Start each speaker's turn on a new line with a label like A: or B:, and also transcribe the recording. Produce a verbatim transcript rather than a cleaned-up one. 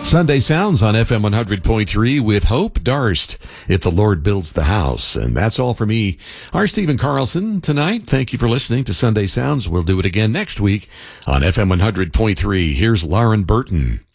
A: Sunday Sounds on F M one hundred point three with Hope Darst, If the Lord Builds the House. And that's all for me, our Stephen Carlson, tonight. Thank you for listening to Sunday Sounds. We'll do it again next week on F M one hundred point three. Here's Lauren Burton.